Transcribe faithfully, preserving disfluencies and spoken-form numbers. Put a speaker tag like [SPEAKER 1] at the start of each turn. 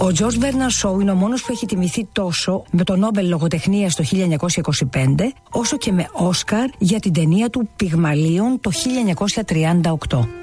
[SPEAKER 1] Ο Τζορτζ Μπέρναρντ Σόου είναι ο μόνος που έχει τιμηθεί τόσο με το Νόμπελ Λογοτεχνίας το χίλια εννιακόσια είκοσι πέντε, όσο και με Όσκαρ για την ταινία του Πυγμαλίων το χίλια εννιακόσια τριάντα οκτώ.